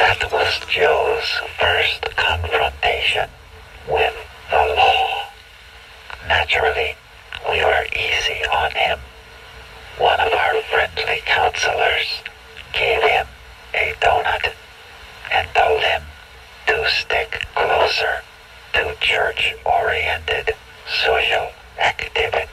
That was Joe's first confrontation with the law. Naturally, we were easy on him. One of our friendly counselors gave him a donut and told him to stick closer to church-oriented social activity.